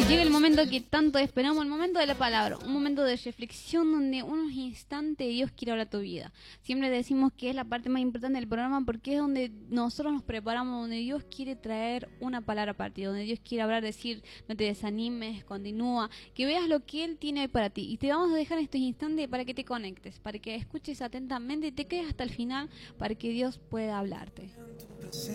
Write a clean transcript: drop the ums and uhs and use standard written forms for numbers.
Llega el momento que tanto esperamos, el momento de la palabra, un momento de reflexión donde unos instantes Dios quiere hablar tu vida. Siempre decimos que es la parte más importante del programa porque es donde nosotros nos preparamos, donde Dios quiere traer una palabra para ti, donde Dios quiere hablar, decir, no te desanimes, continúa, que veas lo que Él tiene para ti. Y te vamos a dejar estos instantes para que te conectes, para que escuches atentamente y te quedes hasta el final para que Dios pueda hablarte.